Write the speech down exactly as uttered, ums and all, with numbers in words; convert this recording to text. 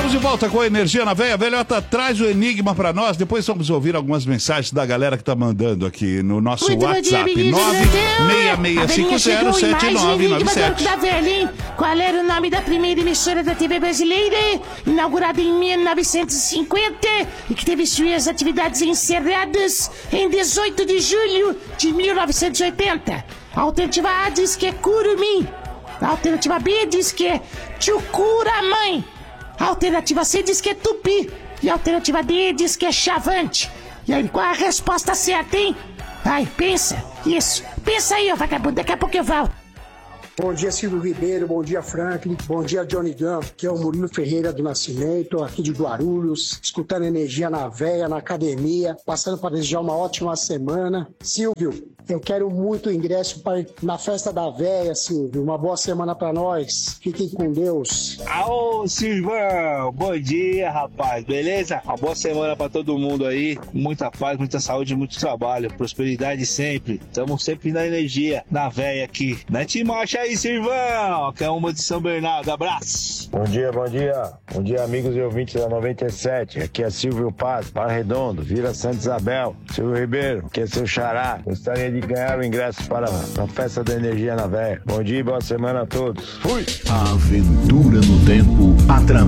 Estamos de volta com a Energia na Veia. Velhota, traz o enigma pra nós. Depois vamos ouvir algumas mensagens da galera que tá mandando aqui no nosso Muito WhatsApp. nove seis seis cinco zero sete nove nove sete. Da velha, hein? Qual era o nome da primeira emissora da T V brasileira, inaugurada em mil novecentos e cinquenta e que teve suas atividades encerradas em dezoito de julho de mil novecentos e oitenta? A alternativa A diz que é Curumim. A alternativa B diz que é Tchucuramãe. A alternativa C diz que é Tupi. E a alternativa D diz que é Chavante. E aí, qual a resposta certa, hein? Vai, pensa. Isso. Pensa aí, ó, vagabundo. Daqui a pouco eu volto. Bom dia, Silvio Ribeiro. Bom dia, Franklin. Bom dia, Johnny Gunn. Que é o Murilo Ferreira do Nascimento, aqui de Guarulhos, escutando Energia na Veia, na academia, passando para desejar uma ótima semana. Silvio, eu quero muito ingresso para na festa da Veia, Silvio. Uma boa semana para nós. Fiquem com Deus. Aô, Silvão. Bom dia, rapaz. Beleza? Uma boa semana para todo mundo aí. Muita paz, muita saúde, muito trabalho. Prosperidade sempre. Estamos sempre na energia, na Veia aqui. Mete marcha aí, Silvão, que é uma de São Bernardo. Abraço. Bom dia, bom dia. Bom dia, amigos e ouvintes da noventa e sete. Aqui é Silvio Paz, Par Redondo, Vila Santa Isabel. Silvio Ribeiro, que é seu xará. Gostaria de ganhar o ingresso para a festa da Energia na Veia. Bom dia e boa semana a todos. Fui! A aventura no tempo através